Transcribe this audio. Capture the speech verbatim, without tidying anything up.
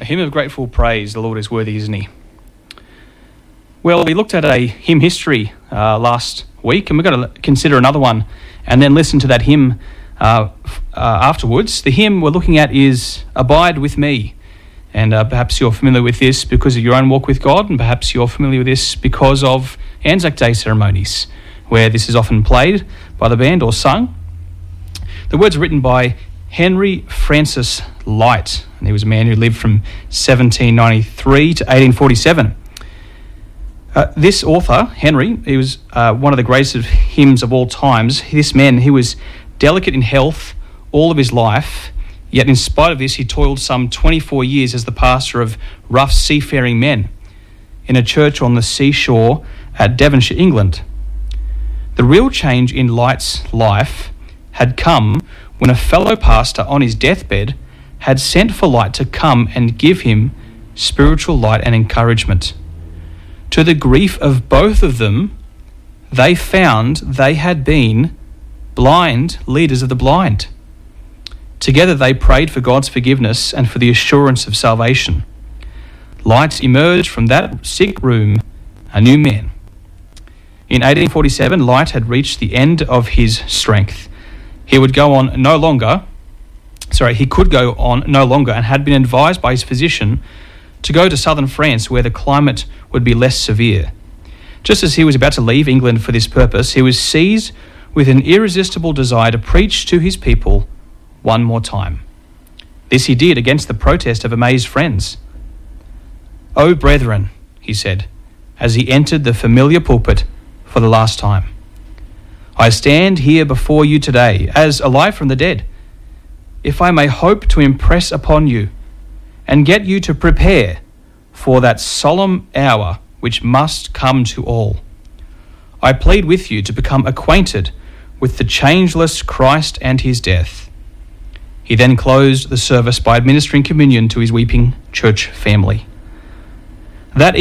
A hymn of grateful praise. The Lord is worthy, isn't he? Well, we looked at a hymn history uh, last week, and we're going to consider another one and then listen to that hymn uh, uh, afterwards. The hymn we're looking at is Abide With Me. And uh, perhaps you're familiar with this because of your own walk with God, and perhaps you're familiar with this because of Anzac Day ceremonies, where this is often played by the band or sung. The words are written by Henry Francis Lyte, and he was a man who lived from seventeen ninety-three to eighteen forty-seven. Uh, this author, Henry, he was uh, one of the greatest of hymns of all times. This man, he was delicate in health all of his life, yet in spite of this, he toiled some twenty-four years as the pastor of rough seafaring men in a church on the seashore at Devonshire, England. The real change in Lyte's life had come when a fellow pastor on his deathbed had sent for Lyte to come and give him spiritual light and encouragement. To the grief of both of them, they found they had been blind leaders of the blind. Together they prayed for God's forgiveness and for the assurance of salvation. Lyte emerged from that sick room a new man. In eighteen forty-seven, Lyte had reached the end of his strength. He would go on no longer, sorry, he could go on no longer and had been advised by his physician to go to southern France where the climate would be less severe. Just as he was about to leave England for this purpose, he was seized with an irresistible desire to preach to his people one more time. This he did against the protest of amazed friends. "O brethren," he said, as he entered the familiar pulpit for the last time, "I stand here before you today as alive from the dead, if I may hope to impress upon you and get you to prepare for that solemn hour which must come to all. I plead with you to become acquainted with the changeless Christ and his death." He then closed the service by administering communion to his weeping church family. That